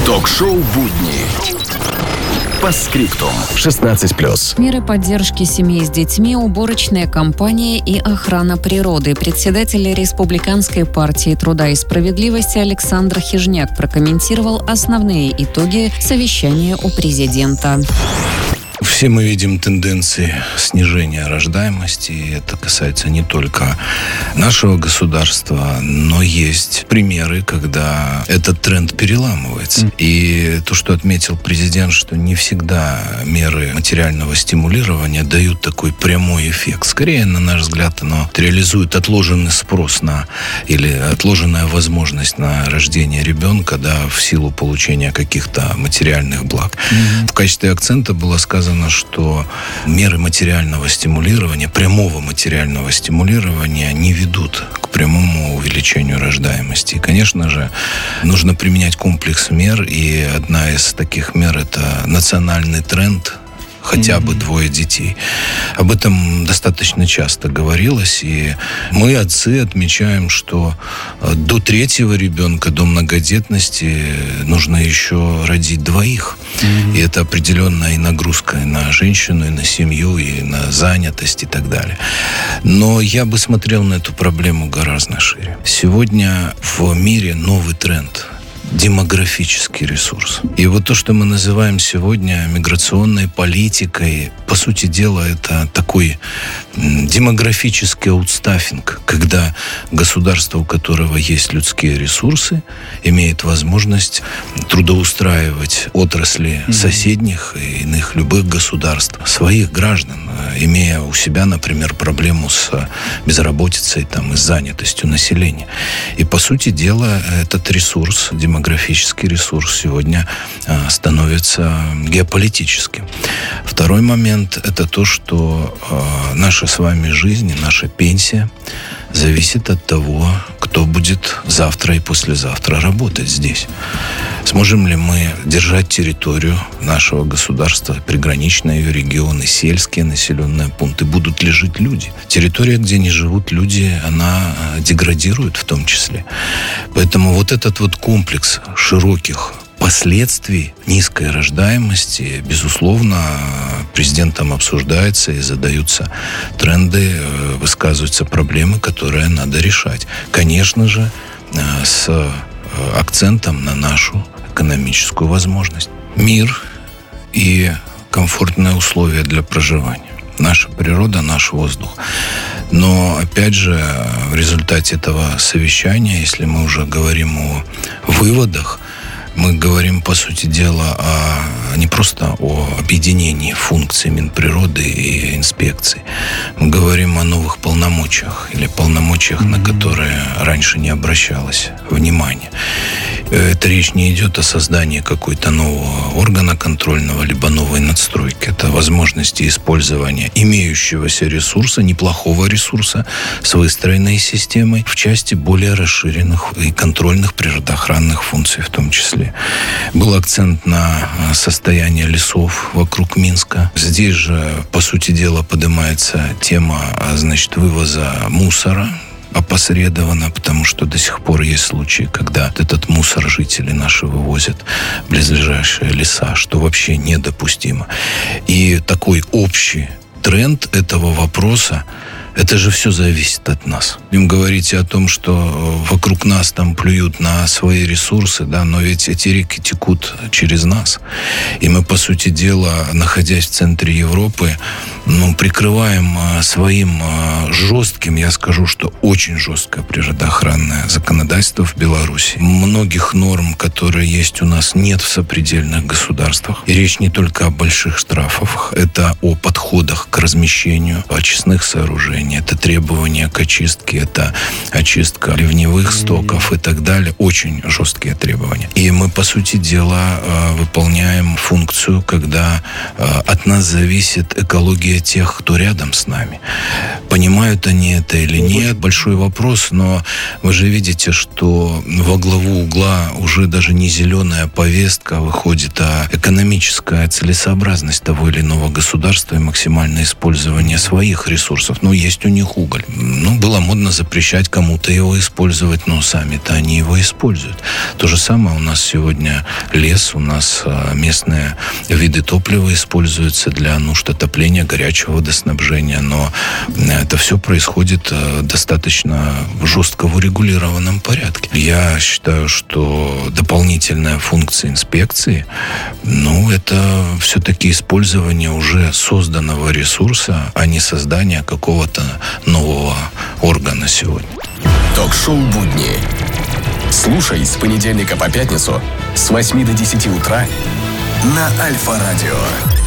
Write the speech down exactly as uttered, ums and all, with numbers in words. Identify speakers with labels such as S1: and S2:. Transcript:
S1: Ток-шоу «Будни». По скриптум. шестнадцать плюс.
S2: Меры поддержки семей с детьми, уборочная кампания и охрана природы. Председатель Республиканской партии труда и справедливости Александр Хижняк прокомментировал основные итоги совещания у президента.
S3: Все мы видим тенденции снижения рождаемости, и это касается не только нашего государства, но есть примеры, когда этот тренд переламывается. Mm. И то, что отметил президент, что не всегда меры материального стимулирования дают такой прямой эффект. Скорее, на наш взгляд, оно реализует отложенный спрос на, или отложенная возможность на рождение ребенка, да, в силу получения каких-то материальных благ. Mm. В качестве акцента было сказано, что меры материального стимулирования, прямого материального стимулирования не ведут к прямому увеличению рождаемости. И, конечно же, нужно применять комплекс мер, и одна из таких мер – это национальный тренд хотя бы двое детей. Об этом достаточно часто говорилось, и мы, отцы, отмечаем, что до третьего ребенка, до многодетности нужно еще родить двоих. Mm-hmm. И это определенная и нагрузка и на женщину, и на семью, и на занятость, и так далее. Но я бы смотрел на эту проблему гораздо шире. Сегодня в мире новый тренд – демографический ресурс. И вот то, что мы называем сегодня миграционной политикой, по сути дела, это такой демографический аутстаффинг, когда государство, у которого есть людские ресурсы, имеет возможность трудоустраивать отрасли mm-hmm. соседних и иных любых государств, своих граждан, имея у себя, например, проблему с безработицей там, и с занятостью населения. И, по сути дела, этот ресурс, демографический демографический ресурс сегодня а, становится геополитическим. Второй момент – это то, что а, наша с вами жизнь и наша пенсия зависит от того, кто будет завтра и послезавтра работать здесь. Сможем ли мы держать территорию нашего государства, приграничные ее регионы, сельские населенные пункты? Будут ли жить люди? Территория, где не живут люди, она деградирует в том числе. Поэтому вот этот вот комплекс широких последствий низкой рождаемости, безусловно, президентом обсуждается и задаются тренды, высказываются проблемы, которые надо решать. Конечно же, с акцентом на нашу экономическую возможность. Мир и комфортные условия для проживания. Наша природа, наш воздух. Но, опять же, в результате этого совещания, если мы уже говорим о выводах, мы говорим, по сути дела, о, не просто о объединении функций Минприроды и инспекций. Мы говорим о новых полномочиях или полномочиях, mm-hmm. на которые раньше не обращалось внимания. Это речь не идет о создании какой-то нового органа контрольного, либо новой надстройки. Это возможности использования имеющегося ресурса, неплохого ресурса, с выстроенной системой в части более расширенных и контрольных природоохранных функций в том числе. Был акцент на состояние лесов вокруг Минска. Здесь же, по сути дела, поднимается тема, значит, вывоза мусора опосредованно, потому что до сих пор есть случаи, когда этот мусор жители наши вывозят в близлежащие леса, что вообще недопустимо. И такой общий тренд этого вопроса, это же все зависит от нас. Им говорите о том, что вокруг нас там плюют на свои ресурсы, да, но ведь эти реки текут через нас. И мы, по сути дела, находясь в центре Европы, ну, прикрываем своим жестким, я скажу, что очень жесткое природоохранное законодательство в Беларуси. Многих норм, которые есть у нас, нет в сопредельных государствах. И речь не только о больших штрафах, это о подходах к размещению очистных сооружений, это требования к очистке, это очистка ливневых стоков и так далее. Очень жесткие требования. И мы, по сути дела, выполняем функцию, когда от нас зависит экология тех, кто рядом с нами. Понимают они это или нет, большой вопрос, но вы же видите, что во главу угла уже даже не зеленая повестка выходит, а экономическая целесообразность того или иного государства и максимальное использование своих ресурсов. Ну, есть у них уголь. Ну, было модно запрещать кому-то его использовать, но сами-то они его используют. То же самое у нас сегодня лес, у нас местные виды топлива используются для нужд отопления, горячего водоснабжения, но это все происходит достаточно жестко в урегулированном порядке. Я считаю, что дополнительная функция инспекции, ну, это все-таки использование уже созданного ресурса, а не создание какого-то нового органа сегодня.
S1: Ток-шоу «Будни». Слушай с понедельника по пятницу с восьми до десяти утра на Альфа-радио.